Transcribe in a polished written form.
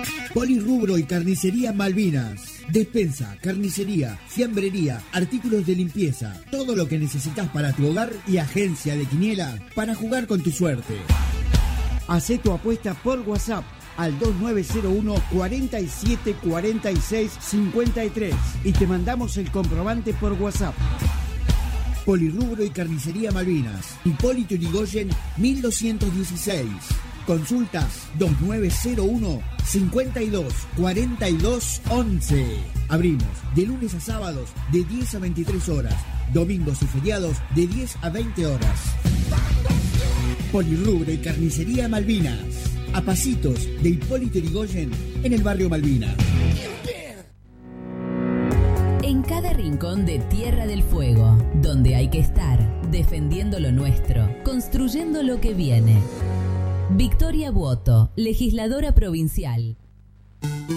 Polirrubro y Carnicería Malvinas. Despensa, carnicería, fiambrería, artículos de limpieza, todo lo que necesitas para tu hogar y agencia de quiniela para jugar con tu suerte. Hacé tu apuesta por WhatsApp al 2901 47 46 53 y te mandamos el comprobante por WhatsApp. Polirrubro y Carnicería Malvinas, Hipólito Yrigoyen 1216. Consultas 2901 52 42 11. Abrimos de lunes a sábados de 10 a 23 horas, domingos y feriados de 10 a 20 horas. Polirrubro y Carnicería Malvinas, a pasitos de Hipólito Yrigoyen en el barrio Malvina. En cada rincón de Tierra del Fuego, donde hay que estar, defendiendo lo nuestro, construyendo lo que viene. Victoria Buoto, legisladora provincial.